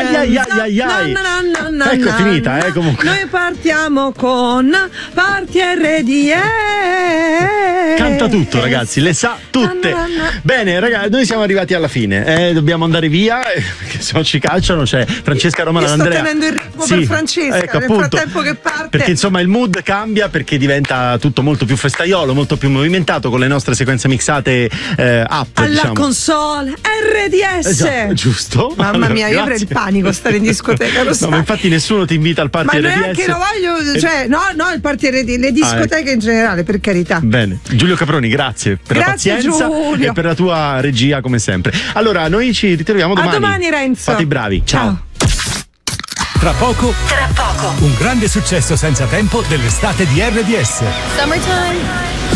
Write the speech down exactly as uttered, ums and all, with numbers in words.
ai ai ai ai ai. Na, na, na, Ecco, na, finita, na. eh, comunque. Noi partiamo con Parti R D S. Canta tutto, ragazzi, le sa tutte. Na, na, na. Bene, ragazzi, noi siamo arrivati alla fine. Eh, dobbiamo andare via, eh, perché se no ci cacciano. C'è Francesca Romana Io sto Andrea. tenendo il ritmo Sì, per Francesca, ecco, nel appunto, frattempo che parte. Perché insomma il mood cambia, perché diventa tutto molto più festaiolo, molto più movimentato con le nostre sequenze mixate eh, up. Alla diciamo. console R D S. Esatto, giusto. Mamma Allora, mia, io grazie. avrei il panico a stare in discoteca, lo No, sai. ma infatti nessuno ti invita al party Ma R D S. neanche lo voglio, cioè, no, no, il party R D S, le discoteche Ah, ecco. in generale, per carità. Bene, Giulio Caproni, grazie per Grazie, la pazienza Giulio. e per la tua regia come sempre. Allora, noi ci ritroviamo A domani. domani, Renzo. Fate i bravi. Ciao. Tra poco, Tra poco. un grande successo senza tempo dell'estate di R D S. Summertime.